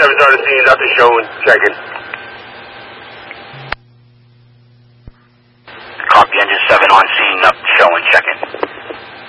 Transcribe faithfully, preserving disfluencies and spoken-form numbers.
seven's on the scene, nothing showing, checking. Copy, engine seven on scene, up, showing, checking.